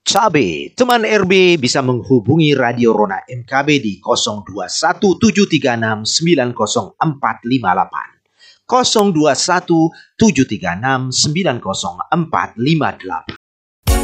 Cabe, teman RB bisa menghubungi Radio Rona MKB di 0217369048. 0217369048.